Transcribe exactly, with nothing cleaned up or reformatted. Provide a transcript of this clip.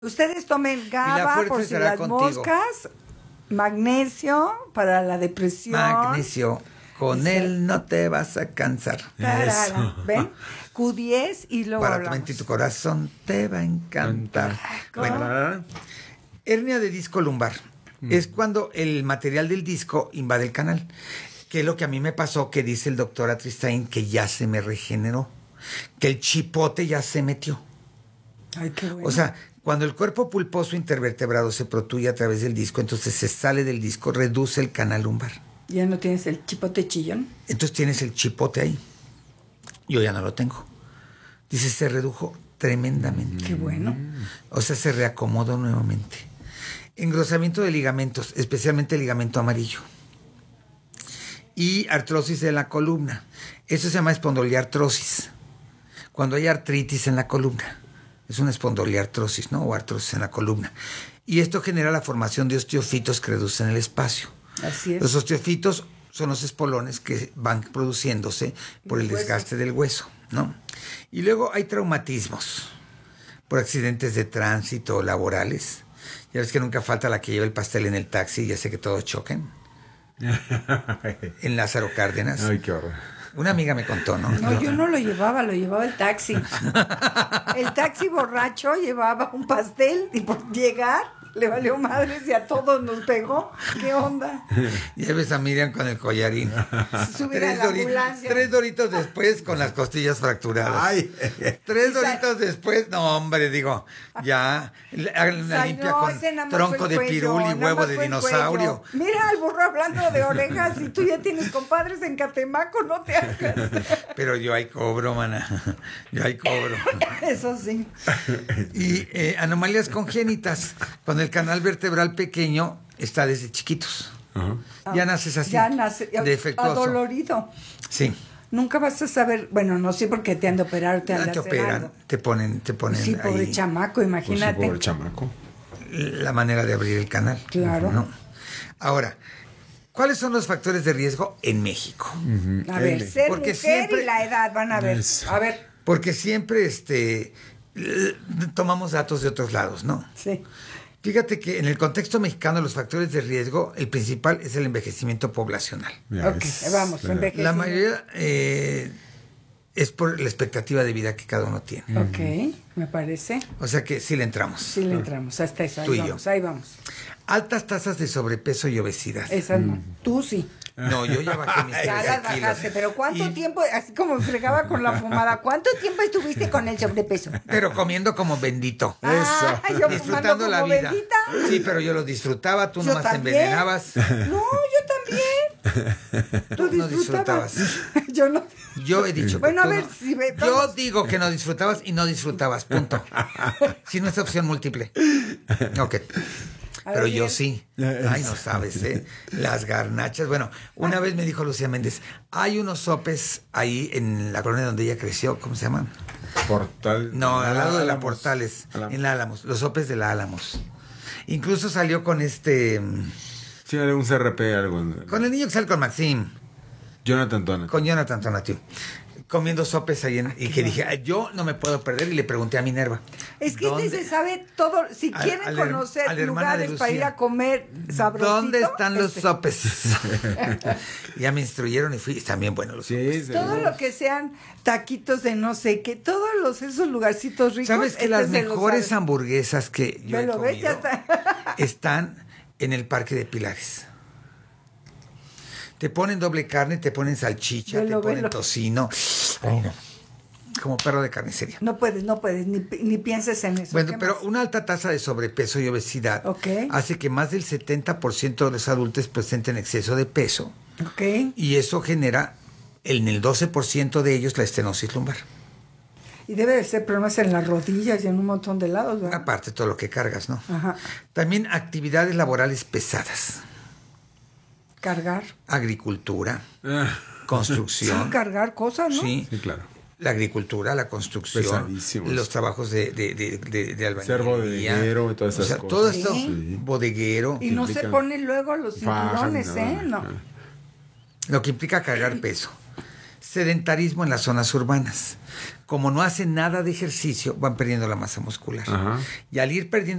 Ustedes tomen GABA por si las contigo. Moscas, magnesio para la depresión. Magnesio. Con Ese. él no te vas a cansar. Eso. ¿Ven? Q diez y luego para tu mente y tu corazón te va a encantar. ¿Cómo? Bueno, hernia de disco lumbar. Mm. Es cuando el material del disco invade el canal. Que es lo que a mí me pasó, que dice el doctor Atristain, que ya se me regeneró. Que el chipote ya se metió. Ay, qué bueno. O sea, cuando el cuerpo pulposo intervertebrado se protruye a través del disco, entonces se sale del disco, reduce el canal lumbar. ¿Ya no tienes el chipote chillón? Entonces tienes el chipote ahí. Yo ya no lo tengo. Dice, se redujo tremendamente. Qué bueno. O sea, se reacomodó nuevamente. Engrosamiento de ligamentos, especialmente el ligamento amarillo. Y artrosis de la columna. Eso se llama espondiliartrosis. Cuando hay artritis en la columna. Es una espondiliartrosis, ¿no? O artrosis en la columna. Y esto genera la formación de osteofitos que reducen el espacio. Así es. Los osteofitos son los espolones que van produciéndose por el, el desgaste del hueso, ¿no? Y luego hay traumatismos por accidentes de tránsito laborales. Ya ves que nunca falta la que lleva el pastel en el taxi y hace que todos choquen. En Lázaro Cárdenas. Ay, qué horror. Una amiga me contó, ¿no? No, yo no lo llevaba, lo llevaba el taxi. El taxi borracho llevaba un pastel y por llegar le valió madres y a todos nos pegó. ¿Qué onda? Lleves a Miriam con el collarín. Tres, dori tres doritos después con las costillas fracturadas. Ay. Tres doritos después, no, hombre, digo, ya la limpia con tronco de pirul y huevo de dinosaurio. Mira al burro hablando de orejas y tú ya tienes compadres en Catemaco, no te hagas. Pero yo ahí cobro, mana. Yo ahí cobro. Eso sí. Y eh, anomalías congénitas. Cuando el canal vertebral pequeño está desde chiquitos. Uh-huh. Ya naces así. Ya nace defectuoso. Adolorido. Sí. Nunca vas a saber, bueno, no sé por qué te han de operar o te han de te hacer operan, algo. te ponen, te ponen sí, pobre ahí, chamaco, imagínate. Pues sí, pobre chamaco. La manera de abrir el canal. Claro. ¿No? Ahora, ¿cuáles son los factores de riesgo en México? Uh-huh. A ver, ser porque mujer siempre, y la edad, van a ver. Es... A ver. Porque siempre este tomamos datos de otros lados, ¿no? Sí. Fíjate que en el contexto mexicano los factores de riesgo, el principal es el envejecimiento poblacional. Yes. Ok, vamos, envejecimiento. La mayoría eh, es por la expectativa de vida que cada uno tiene. Ok, me parece. O sea que sí le entramos. Sí le entramos, hasta eso, ahí Tú y vamos, yo. ahí vamos. Altas tasas de sobrepeso y obesidad. Esas no, mm. tú sí. No, yo ya bajé mis ya las bajaste, pero ¿cuánto y... tiempo, así como fregaba con la fumada, cuánto tiempo estuviste con el sobrepeso? Pero comiendo como bendito. Ah, eso. Yo disfrutando la vida. Bendita. Sí, pero yo lo disfrutaba, tú yo nomás también. te envenenabas. No, yo también. Tú no disfrutabas. Yo no. Yo he dicho bueno, que a ver, no. si me, yo digo que no disfrutabas y no disfrutabas, punto. Si no es opción múltiple. Ok. Pero yo sí. Ay, no sabes, ¿eh? Las garnachas. Bueno, una vez me dijo Lucía Méndez, hay unos sopes ahí en la colonia donde ella creció, ¿cómo se llaman? Portal. No, al lado de la Álamos. Portales, Álamos. en la Álamos, los sopes de la Álamos. Incluso salió con este... Sí, un C R P, algo. Con el niño que sale con Maxim. Jonathan Tonatiuh. Con Jonathan Tonatiuh. Comiendo sopes ahí en, y que dije, ay, yo no me puedo perder, y le pregunté a Minerva. Es que este se sabe todo, si al, quieren al, conocer al lugares para ir a comer sabrosito. ¿Dónde están los este. sopes? Ya me instruyeron y fui, están bien buenos los sí, sopes. Sí, todo lo que sean taquitos de no sé qué, todos los esos lugarcitos ricos. ¿Sabes que las mejores hamburguesas que yo he comido ves, ya está. están en el Parque de Pilares? Te ponen doble carne, te ponen salchicha, velo, te ponen velo. tocino. Ay, no. Como perro de carnicería. No puedes, no puedes, ni, ni pienses en eso. Bueno, pero más? Una alta tasa de sobrepeso y obesidad okay. hace que más del setenta por ciento de los adultos presenten exceso de peso. Okay. Y eso genera en el doce por ciento de ellos la estenosis lumbar. Y debe de ser problemas en las rodillas y en un montón de lados, ¿verdad? Aparte de todo lo que cargas, ¿no? Ajá. También actividades laborales pesadas. Cargar. Agricultura, construcción. Sí, cargar cosas, ¿no? Sí, sí, claro. La agricultura, la construcción, los trabajos de, de, de, de, de albañilería. Ser bodeguero y todas esas o sea, cosas. Todo esto, sí. bodeguero. Y no se ponen luego los cinturones, ¿eh? No. Lo que implica cargar peso. sedentarismo en las zonas urbanas. Como no hacen nada de ejercicio, van perdiendo la masa muscular. Ajá. Y al ir perdiendo